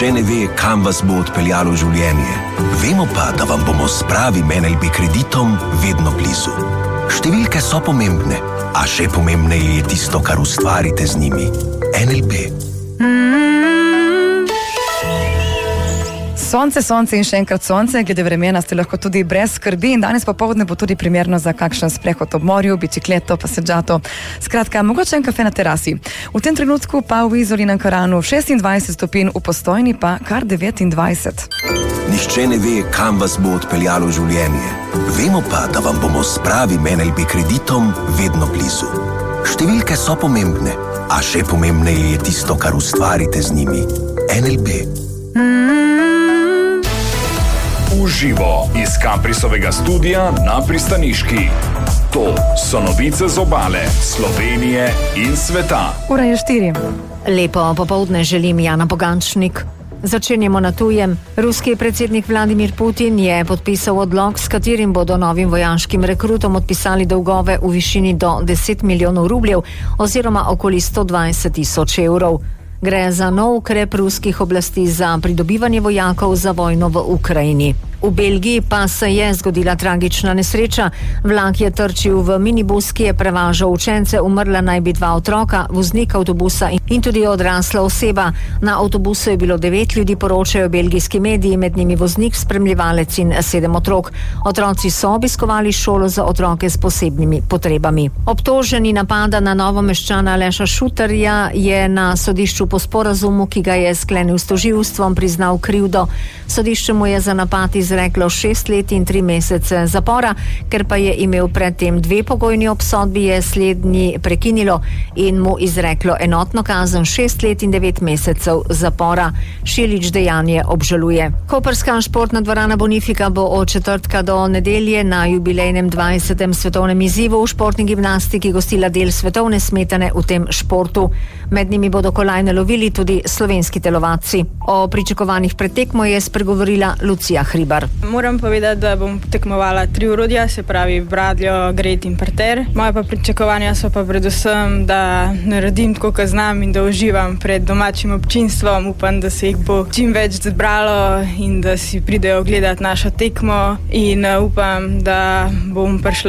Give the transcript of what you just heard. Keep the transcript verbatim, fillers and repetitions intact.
Nihče ne ve, kam vas bo odpeljalo življenje. Vemo pa, da vam bomo s pravim N L B kreditom vedno blizu. Številke so pomembne, a še pomembneje je tisto, kar ustvarite z njimi. N L B. Sonce, sonce in še enkrat sonce, glede vremena ste lahko tudi brez skrbi in danes popoldne bo tudi primerno za kakšen sprehod ob morju, bicikleto, paseđato. Skratka, mogoče en kafe na terasi. V tem trenutku pa v Izoli in Ankaranu šestindvajset stopinj, v Postojni pa kar devetindvajset. Nihče ne ve, kam vas bo odpeljalo življenje. Vemo pa, da vam bomo s pravim N L B kreditom vedno blizu. Številke so pomembne, a še pomembneje je tisto, kar ustvarite z njimi. N L B. Uživo iz Kaprisovega studia na Pristaniški. To so novice z obale, Slovenije in sveta. Ura je štiri. Lepo popoldne želim, Jana Pogančnik. Začenjamo na tujem. Ruski predsednik Vladimir Putin je podpisal odlok, s katerim bodo novim vojaškim rekrutom odpisali dolgove v višini do deset milijonov rubljev oziroma okoli sto dvajset tisoč evrov. Gre za nov ukrep ruskih oblasti za pridobivanje vojakov za vojno v Ukrajini. V Belgiji pa se je zgodila tragična nesreča. Vlak je trčil v minibus, ki je prevažal učence, umrla naj bi dva otroka, voznik avtobusa in tudi odrasla oseba. Na avtobusu je bilo devet ljudi, poročajo belgijski mediji, med njimi voznik, spremljevalec in sedem otrok. Otroci so obiskovali šolo za otroke s posebnimi potrebami. Obtoženi napada na Novomeščana Aleša Šuterja je na sodišču po sporazumu, ki ga je sklenil s tožilstvom, priznal krivdo. Sodišče mu je za napad izreklo šest let in tri mesece zapora, ker pa je imel predtem dve pogojni obsodbi, je slednji prekinilo in mu izreklo enotno kazen šest let in devet mesecev zapora. Šilič dejanje obžaluje. Koprska športna dvorana Bonifika bo od četrtka do nedelje na jubilejnem dvajsetem svetovnem izzivu v športni gimnastiki gostila del svetovne smetane v tem športu. Med njimi bodo kolajne lovili tudi slovenski telovadci. O pričakovanih pred tekmo je spregovorila Lucija Hribar. Moram povedati, da bom tekmovala tri orodja, se pravi bradljo, gred in parter. Moje pa pričakovanja so pa predvsem, da naredim tako, kot znam in da uživam pred domačim občinstvom. Upam, da se jih bo čim več zbralo in da si pridejo gledati našo tekmo in upam, da bom prišla